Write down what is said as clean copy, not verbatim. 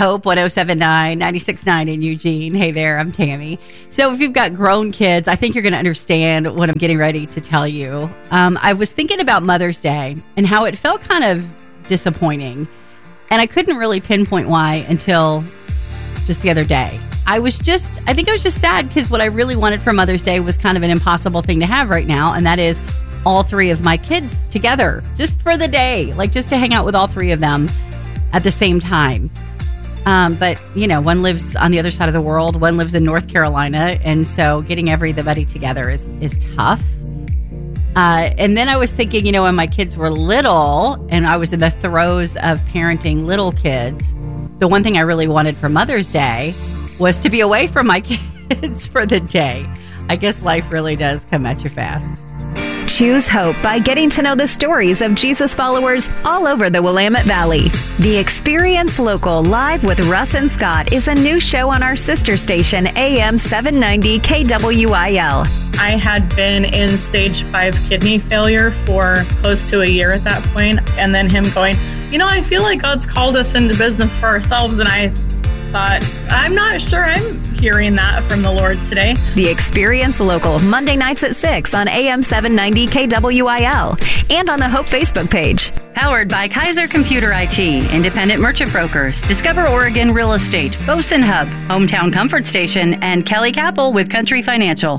Hope 107.9, 96.9 in Eugene. Hey there, I'm Tammy. So if you've got grown kids, I think you're going to understand what I'm getting ready to tell you. I was thinking about Mother's Day and how it felt kind of disappointing. And I couldn't really pinpoint why until just the other day. I think I was just sad because what I really wanted for Mother's Day was kind of an impossible thing to have right now. And that is all three of my kids together just for the day, like just to hang out with all three of them at the same time. But, one lives on the other side of the world. One lives in North Carolina. And so getting everybody together is tough. And then I was thinking, when my kids were little and I was in the throes of parenting little kids, the one thing I really wanted for Mother's Day was to be away from my kids for the day. I guess life really does come at you fast. Choose hope by getting to know the stories of Jesus followers all over the Willamette Valley. The Experience Local Live with Russ and Scott is a new show on our sister station, AM 790 KWIL. I had been in stage 5 kidney failure for close to a year at that point. And then him going, I feel like God's called us into business for ourselves. And I thought, I'm not sure I'm hearing that from the Lord today. The Experience Local, Monday nights at 6 on AM 790 KWIL and on the Hope Facebook page. Powered by Kaiser Computer IT, Independent Merchant Brokers, Discover Oregon Real Estate, Bosun Hub, Hometown Comfort Station, and Kelly Capel with Country Financial.